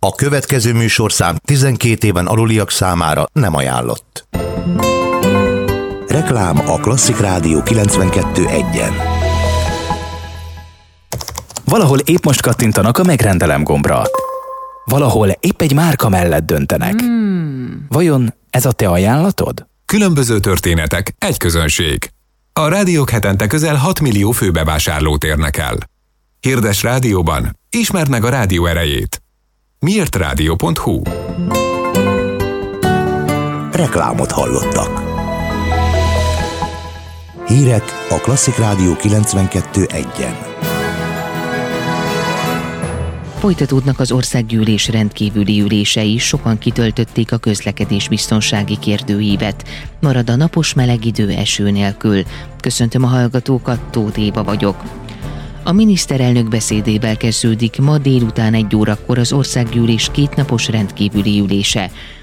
A következő műsorszám 12 éven aluliak számára nem ajánlott. Reklám a Klasszik Rádió 92.1-en. Valahol épp most kattintanak a megrendelem gombra. Valahol épp egy márka mellett döntenek. Vajon ez a te ajánlatod? Különböző történetek, egy közönség. A rádiók hetente közel 6 millió főbevásárlót érnek el. Hirdess rádióban, ismerd meg a rádió erejét. miértradio.hu. Reklámot hallottak. Hírek a Klasszik Rádió 92.1-en. Folytatódnak az országgyűlés rendkívüli ülései, sokan kitöltötték a közlekedésbiztonsági kérdőívet. Marad a napos meleg idő eső nélkül. Köszöntöm a hallgatókat, Tóth Éva vagyok. A miniszterelnök beszédével kezdődik ma délután 1 órakor az országgyűlés kétnapos rendkívüli ülése.